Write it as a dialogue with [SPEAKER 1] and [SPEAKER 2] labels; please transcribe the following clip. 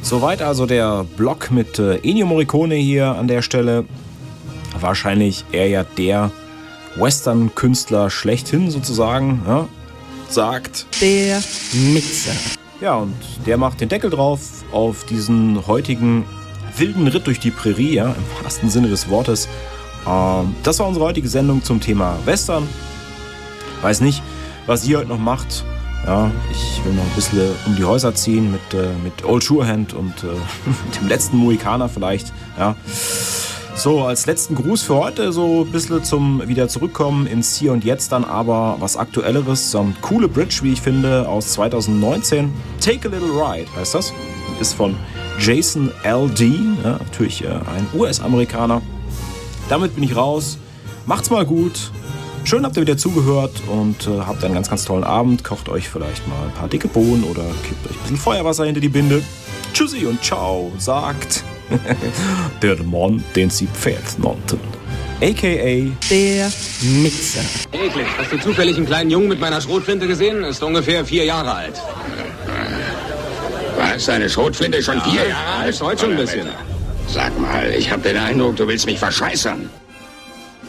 [SPEAKER 1] Soweit also der Block mit Ennio Morricone hier an der Stelle. Wahrscheinlich er ja der Western-Künstler schlechthin sozusagen, ja, sagt
[SPEAKER 2] der Mixer.
[SPEAKER 1] Ja, und der macht den Deckel drauf auf diesen heutigen wilden Ritt durch die Prärie, ja, im wahrsten Sinne des Wortes. Das war unsere heutige Sendung zum Thema Western. Weiß nicht, was ihr heute noch macht. Ja, ich will noch ein bisschen um die Häuser ziehen mit Old Surehand und dem letzten Mohikaner vielleicht. Ja. So, als letzten Gruß für heute, so ein bisschen zum wieder zurückkommen ins Hier und Jetzt, dann aber was Aktuelleres. So eine coole Bridge, wie ich finde, aus 2019. Take a Little Ride heißt das. Ist von Jason L.D., ja, natürlich ein US-Amerikaner. Damit bin ich raus. Macht's mal gut. Schön habt ihr wieder zugehört und habt einen ganz, ganz tollen Abend. Kocht euch vielleicht mal ein paar dicke Bohnen oder kippt euch ein bisschen Feuerwasser hinter die Binde. Tschüssi und ciao, sagt der Mann, den sie Pferd nannten. A.k.a.
[SPEAKER 2] der Mixer.
[SPEAKER 3] Eklig. Hast du zufällig einen kleinen Jungen mit meiner Schrotflinte gesehen? Ist ungefähr 4 Jahre alt.
[SPEAKER 4] Was? Deine Schrotflinte ist schon 4 Jahre alt?
[SPEAKER 3] Ist heute schon ein bisschen.
[SPEAKER 4] Sag mal, ich hab den Eindruck, du willst mich verscheißern.